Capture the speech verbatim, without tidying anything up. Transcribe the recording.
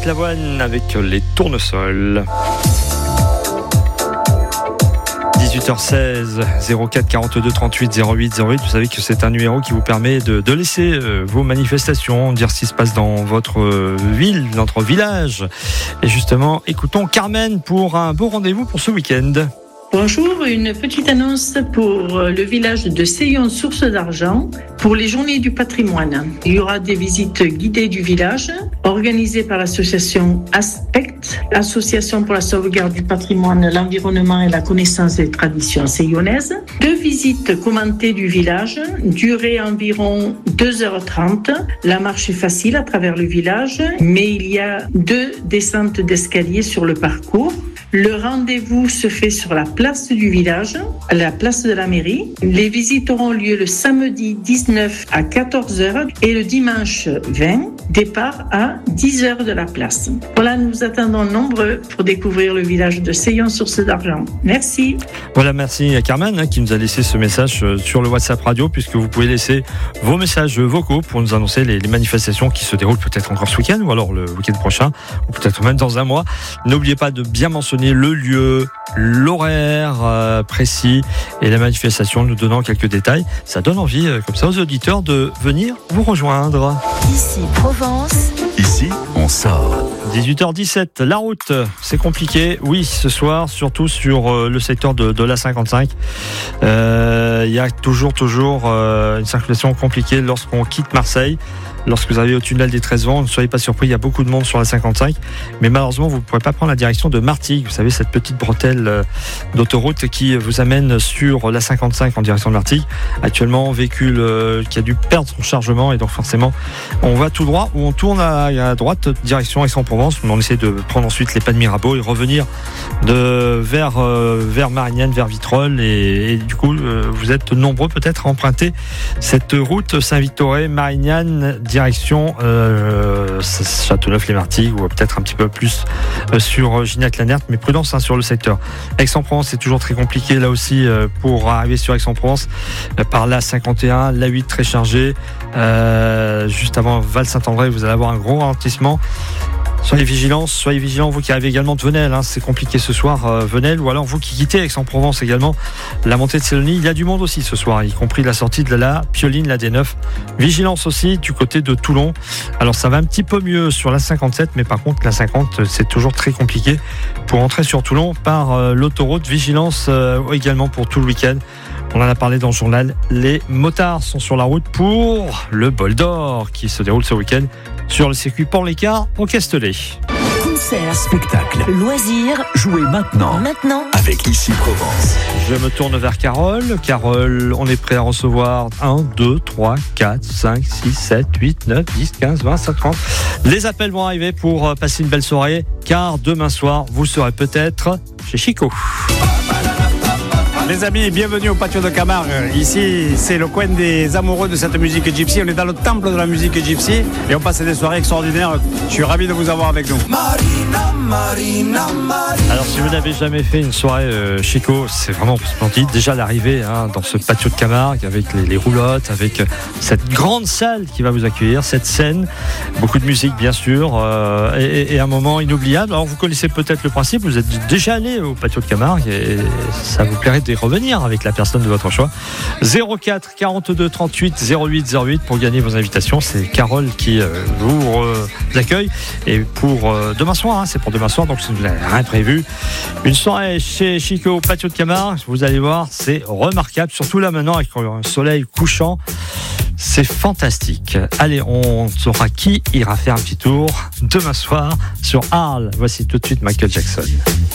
Lavoine avec les tournesols. dix-huit heures seize, zéro quatre quarante-deux trente-huit zéro huit zéro huit. Vous savez que c'est un numéro qui vous permet de, de laisser euh, vos manifestations, dire ce qui se passe dans votre euh, ville, dans votre village. Et justement, écoutons Carmen pour un beau rendez-vous pour ce week-end. Bonjour, une petite annonce pour le village de Seyon Source d'Argent pour les Journées du patrimoine. Il y aura des visites guidées du village organisées par l'association Aspect, Association pour la sauvegarde du patrimoine, l'environnement et la connaissance des traditions seyonnaises. Deux visites commentées du village, durée environ deux heures trente. La marche est facile à travers le village, mais il y a deux descentes d'escalier sur le parcours. Le rendez-vous se fait sur la place du village, à la place de la mairie. Les visites auront lieu le samedi dix-neuf à quatorze heures et le dimanche vingt, départ à dix heures de la place. Voilà, nous attendons nombreux pour découvrir le village de Seyon Source d'Argent. Merci. Voilà, merci à Carmen hein, qui nous a laissé ce message sur le WhatsApp Radio, puisque vous pouvez laisser vos messages vocaux pour nous annoncer les, les manifestations qui se déroulent peut-être encore ce week-end ou alors le week-end prochain ou peut-être même dans un mois. N'oubliez pas de bien mentionner le lieu, l'horaire euh, précis et la manifestation, nous donnant quelques détails. Ça donne envie, euh, comme ça, aux auditeurs de venir vous rejoindre. Ici Provence. Ici, on sort. dix-huit heures dix-sept, la route, c'est compliqué. Oui, ce soir, surtout sur euh, le secteur de, de l'A cinquante-cinq. Il euh, y a toujours, toujours euh, une circulation compliquée lorsqu'on quitte Marseille. Lorsque vous arrivez au tunnel des treize vents, ne soyez pas surpris, il y a beaucoup de monde sur la cinquante-cinq. Mais malheureusement, vous ne pourrez pas prendre la direction de Martigues. Vous savez, cette petite bretelle d'autoroute qui vous amène sur la cinquante-cinq en direction de Martigues. Actuellement, véhicule qui a dû perdre son chargement. Et donc forcément, on va tout droit ou on tourne à droite, direction Aix-en-Provence. On essaie de prendre ensuite les pas de Mirabeau et revenir de, vers, euh, vers Marignane, vers Vitrolles. Et, et du coup, euh, vous êtes nombreux peut-être à emprunter cette route Saint-Victoré, Marignane, direction euh, Châteauneuf-les-Martigues ou peut-être un petit peu plus euh, sur Gignac-Lanert, mais prudence hein, sur le secteur. Aix-en-Provence, c'est toujours très compliqué là aussi euh, pour arriver sur Aix-en-Provence euh, par l'A cinquante et un, l'A huit très chargé. Euh, juste avant Val-Saint-André, vous allez avoir un gros ralentissement. Soyez vigilants, soyez vigilants, vous qui arrivez également de Venelle, hein, c'est compliqué ce soir, euh, Venelle, ou alors vous qui quittez Aix-en-Provence également, la montée de Célonie, il y a du monde aussi ce soir, y compris la sortie de la Pioline, la D neuf. Vigilance aussi du côté de Toulon. Alors ça va un petit peu mieux sur la cinquante-sept, mais par contre la cinquante, c'est toujours très compliqué pour entrer sur Toulon par euh, l'autoroute. Vigilance euh, également pour tout le week-end. On en a parlé dans le journal, les motards sont sur la route pour le Bol d'Or qui se déroule ce week-end sur le circuit Port-l'Écart au Castellet. Concert, spectacle, loisirs, jouez maintenant. Maintenant, avec Ici Provence. Je me tourne vers Carole. Carole, on est prêt à recevoir un, deux, trois, quatre, cinq, six, sept, huit, neuf, dix, quinze, vingt, trente. Les appels vont arriver pour passer une belle soirée, car demain soir, vous serez peut-être chez Chico. Les amis, bienvenue au patio de Camargue. Ici, c'est le coin des amoureux de cette musique gypsy. On est dans le temple de la musique gypsy et on passe des soirées extraordinaires. Je suis ravi de vous avoir avec nous. Marina, Marina, Marina. Alors, si vous n'avez jamais fait une soirée euh, Chico, c'est vraiment splendide. Déjà, l'arrivée hein, dans ce patio de Camargue avec les, les roulottes, avec cette grande salle qui va vous accueillir, cette scène, beaucoup de musique bien sûr, euh, et, et un moment inoubliable. Alors, vous connaissez peut-être le principe, vous êtes déjà allé au patio de Camargue et ça vous plairait de revenir avec la personne de votre choix. zéro quatre quarante-deux trente-huit zéro huit zéro huit pour gagner vos invitations. C'est Carole qui euh, vous euh, accueille. Et pour euh, demain soir, hein, c'est pour demain soir, donc si vous n'avez rien prévu, une soirée chez Chico au patio de Camargue, vous allez voir, c'est remarquable. Surtout là maintenant avec un soleil couchant. C'est fantastique. Allez, on saura qui ira faire un petit tour demain soir sur Arles. Voici tout de suite Michael Jackson.